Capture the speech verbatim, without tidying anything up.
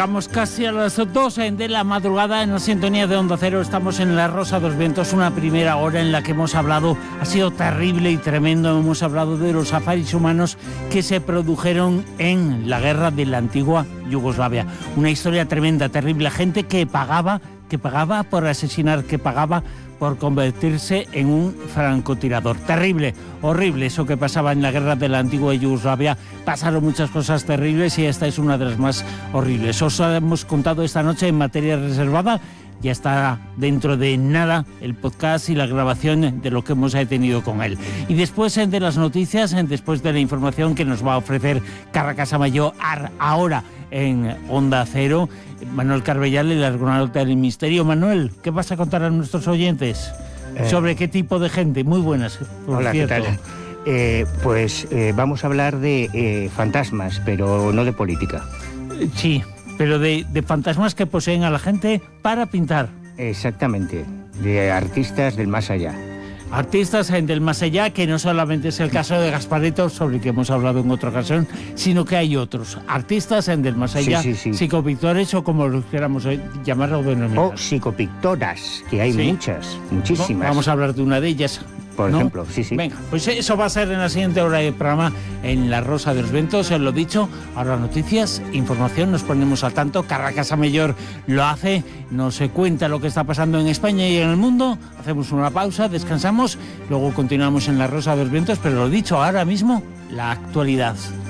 Llegamos casi a las doce de la madrugada en la sintonía de Onda Cero. Estamos en La Rosa de los Vientos, una primera hora en la que hemos hablado, ha sido terrible y tremendo, hemos hablado de los safaris humanos que se produjeron en la guerra de la antigua Yugoslavia. Una historia tremenda, terrible, gente que pagaba, que pagaba por asesinar, que pagaba por convertirse en un francotirador. Terrible, horrible eso que pasaba en la guerra de la antigua Yugoslavia. Pasaron muchas cosas terribles y esta es una de las más horribles. Os hemos contado esta noche en materia reservada. Ya está dentro de nada el podcast y la grabación de lo que hemos tenido con él. Y después de las noticias, después de la información que nos va a ofrecer Carracasa Mayor ahora en Onda Cero, Manuel Carbellal, el argonauta del misterio. Manuel, ¿qué vas a contar a nuestros oyentes? Eh, ¿Sobre qué tipo de gente? Muy buenas, por hola, cierto. ¿qué tal? Eh, pues eh, vamos a hablar de eh, fantasmas, pero no de política. Sí, pero de, de fantasmas que poseen a la gente para pintar. Exactamente, de artistas del más allá. Artistas del más allá, que no solamente es el caso de Gasparetto, sobre el que hemos hablado en otra ocasión, sino que hay otros artistas del más allá, sí, sí, sí. psicopictores o como los queramos llamar o denominar. O psicopictoras, que hay ¿Sí? muchas, muchísimas. Vamos a hablar de una de ellas. Por ¿no? ejemplo, sí, sí. Venga, pues eso va a ser en la siguiente hora de programa en La Rosa de los Vientos, os lo dicho. Ahora noticias, información, nos ponemos al tanto. Carracasa Mayor lo hace, nos cuenta lo que está pasando en España y en el mundo. Hacemos una pausa, descansamos, luego continuamos en La Rosa de los Vientos, pero lo dicho, ahora mismo, la actualidad.